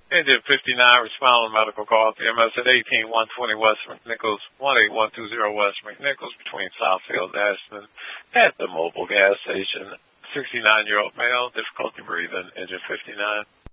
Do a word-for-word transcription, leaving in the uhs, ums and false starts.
Engine fifty-nine, responding medical call. P M S at eighteen one twenty West McNichols, one eight one two zero West McNichols, between Southfield and Ashton, at the mobile gas station. sixty-nine-year-old male, difficulty breathing, engine fifty-nine.